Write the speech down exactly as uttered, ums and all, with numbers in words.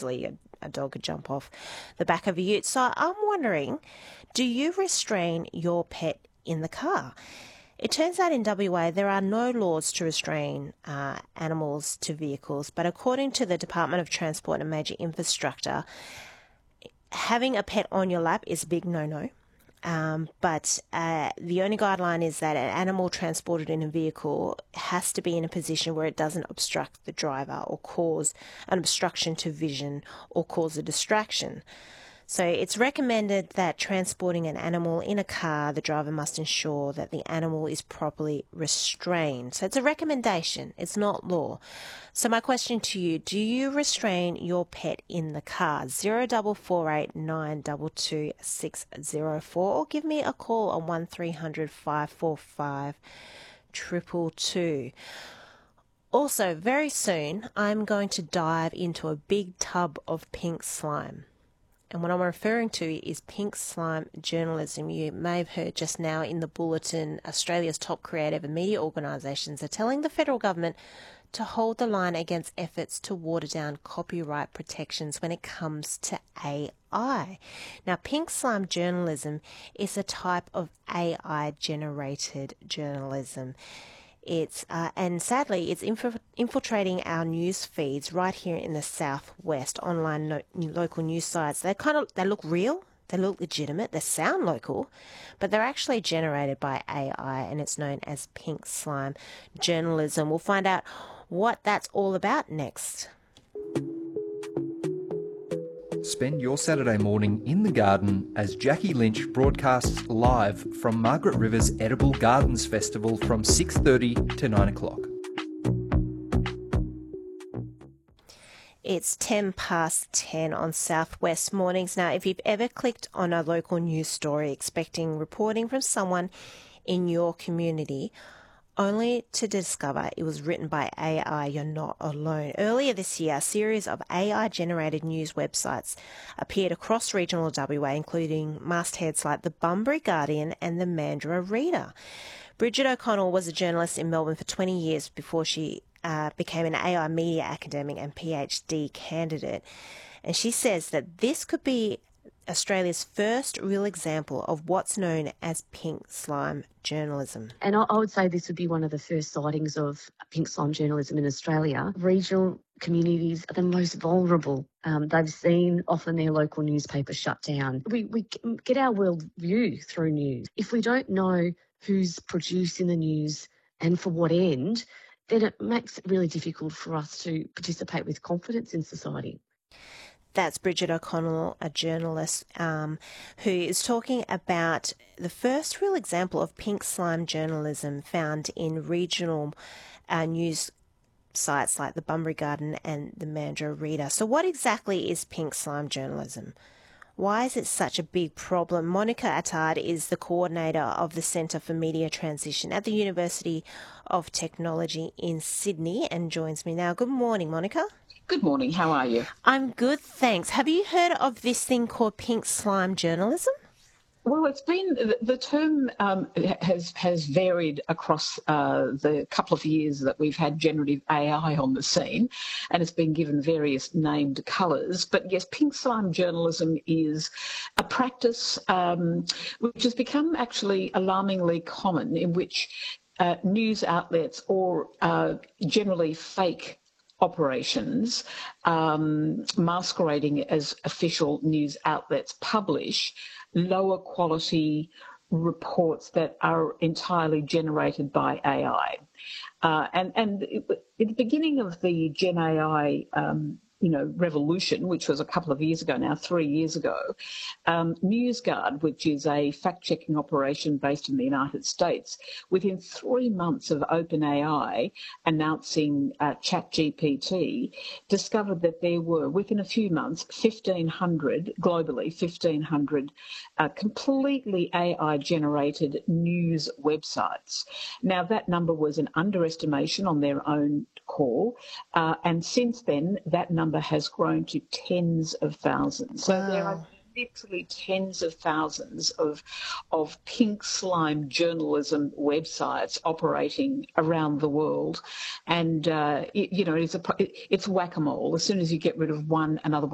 easily a, a dog could jump off the back of a ute. So I'm wondering, do you restrain your pet in the car? It turns out in W A there are no laws to restrain uh, animals to vehicles, but according to the Department of Transport and Major Infrastructure, having a pet on your lap is a big no-no. Um, but uh, the only guideline is that an animal transported in a vehicle has to be in a position where it doesn't obstruct the driver or cause an obstruction to vision or cause a distraction. So it's recommended that transporting an animal in a car, the driver must ensure that the animal is properly restrained. So it's a recommendation, it's not law. So my question to you, do you restrain your pet in the car? zero four four eight nine two two six zero four or give me a call on one three hundred five four five two two two. Also, very soon, I'm going to dive into a big tub of pink slime. And what I'm referring to is pink slime journalism. You may have heard just now in the bulletin, Australia's top creative and media organisations are telling the federal government to hold the line against efforts to water down copyright protections when it comes to A I. Now, pink slime journalism is a type of A I-generated journalism. It's uh, and sadly, it's inf- infiltrating our news feeds right here in the southwest. Online no- local news sites. They kind of they look real, they look legitimate, they sound local, but they're actually generated by A I, and it's known as pink slime journalism. We'll find out what that's all about next. Spend your Saturday morning in the garden as Jackie Lynch broadcasts live from Margaret River's Edible Gardens Festival from six thirty to nine o'clock. It's ten past ten on Southwest Mornings. Now, if you've ever clicked on a local news story expecting reporting from someone in your community, only to discover it was written by A I, you're not alone. Earlier this year, a series of A I-generated news websites appeared across regional W A, including mastheads like the Bunbury Guardian and the Mandurah Reader. Bridget O'Connell was a journalist in Melbourne for twenty years before she uh, became an A I media academic and PhD candidate. And she says that this could be Australia's first real example of what's known as pink slime journalism. And I would say this would be one of the first sightings of pink slime journalism in Australia. Regional communities are the most vulnerable. Um, they've seen often their local newspaper shut down. We, we get our world view through news. If we don't know who's producing the news and for what end, then it makes it really difficult for us to participate with confidence in society. That's Bridget O'Connell, a journalist um, who is talking about the first real example of pink slime journalism found in regional uh, news sites like the Bunbury Garden and the Mandurah Reader. So what exactly is pink slime journalism? Why is it such a big problem? Monica Attard is the coordinator of the Centre for Media Transition at the University of Technology in Sydney and joins me now. Good morning, Monica. Good morning. How are you? I'm good, thanks. Have you heard of this thing called pink slime journalism? Well, it's been the term um, has has varied across uh, the couple of years that we've had generative A I on the scene, and it's been given various named colours. But yes, pink slime journalism is a practice um, which has become actually alarmingly common, in which uh, news outlets or uh, generally fake operations um, masquerading as official news outlets publish lower quality reports that are entirely generated by A I. Uh, and and it, at the beginning of the Gen A I um, you know, revolution, which was a couple of years ago now, three years ago, um, NewsGuard, which is a fact-checking operation based in the United States, within three months of OpenAI announcing uh, ChatGPT, discovered that there were, within a few months, fifteen hundred, globally, fifteen hundred uh, completely A I-generated news websites. Now, that number was an underestimation on their own call, uh, and since then, that number has grown to tens of thousands. So Wow. there are literally tens of thousands of of pink slime journalism websites operating around the world, and uh, it, you know it's a it's whack-a-mole. As soon as you get rid of one, another one